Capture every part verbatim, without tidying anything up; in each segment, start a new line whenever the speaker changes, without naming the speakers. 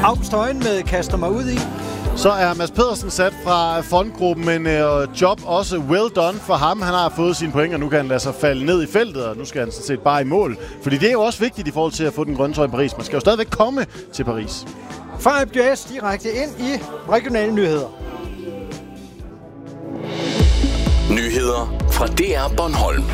August med Kaster mig ud i.
Så er Mads Pedersen sat fra fondgruppen, men uh, job også well done for ham. Han har fået sine point, og nu kan han lade sig falde ned i feltet, og nu skal han sådan set bare i mål. Fordi det er jo også vigtigt i forhold til at få den grønne trøje i Paris. Man skal jo stadigvæk komme til Paris.
Fra F D S direkte ind i regionale nyheder.
Nyheder fra D R Bornholm.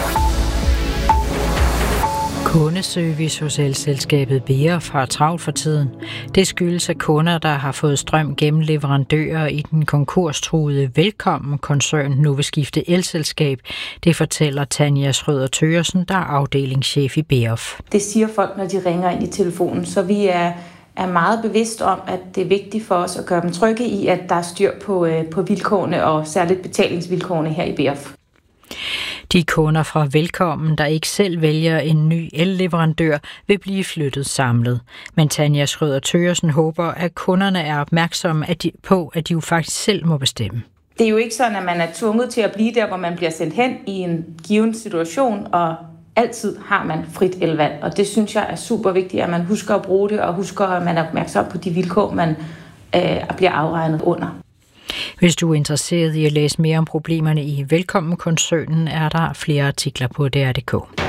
Kundeservice hos elselskabet B E O F har travlt for tiden. Det skyldes, at kunder, der har fået strøm gennem leverandører i den konkurstruede Velkommen-koncern, nu vil skifte elselskab. Det fortæller Tanja Schrøder Thøgersen, der er afdelingschef i B E O F.
Det siger folk, når de ringer ind i telefonen, så vi er, er meget bevidst om, at det er vigtigt for os at gøre dem trygge i, at der er styr på, på vilkårene og særligt betalingsvilkårene her i B E O F.
De kunder fra Velkommen, der ikke selv vælger en ny elleverandør, vil blive flyttet samlet. Men Tanja Schrøder Thøgersen håber, at kunderne er opmærksomme på, at de jo faktisk selv må bestemme.
Det er jo ikke sådan, at man er tvunget til at blive der, hvor man bliver sendt hen i en given situation, og altid har man frit elvalg. Og det synes jeg er super vigtigt, at man husker at bruge det, og husker, at man er opmærksom på de vilkår, man øh, bliver afregnet under.
Hvis du er interesseret i at læse mere om problemerne i Velkommen-koncernen, er der flere artikler på D R punktum d k.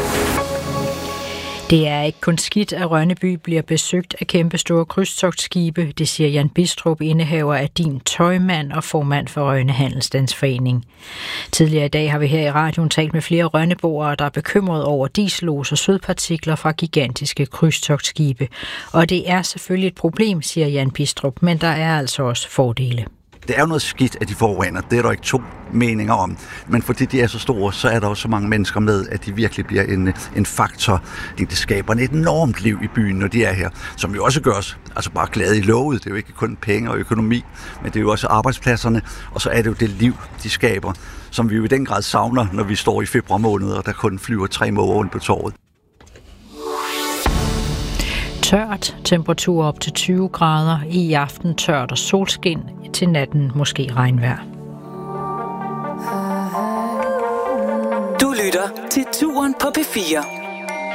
Det er ikke kun skidt, at Rønneby bliver besøgt af kæmpestore krydstogtskibe, det siger Jan Bistrup, indehaver af Din Tøjmand og formand for Rønne Handelsstandsforening. Tidligere i dag har vi her i radioen talt med flere rønneboere, der er bekymret over dieselos og sødpartikler fra gigantiske krydstogtskibe. Og det er selvfølgelig et problem, siger Jan Bistrup, men der er altså også fordele.
Det er jo noget skidt, at de forurener. Det er der ikke to meninger om. Men fordi de er så store, så er der også så mange mennesker med, at de virkelig bliver en, en faktor. Det skaber et enormt liv i byen, når de er her. Som jo også gør os altså bare glade i lovet. Det er jo ikke kun penge og økonomi, men det er jo også arbejdspladserne. Og så er det jo det liv, de skaber, som vi jo i den grad savner, når vi står i februar måned, og der kun flyver tre måger rundt på torvet.
Tørt, temperatur op til tyve grader, i aften tørt og solskin, til natten måske regnvejr.
Du lytter til Turen på P fire.